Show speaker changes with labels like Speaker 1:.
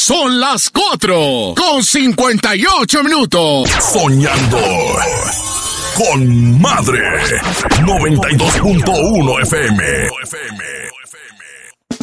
Speaker 1: Son las 4:58.
Speaker 2: Soñando con Madre. 92.1 FM.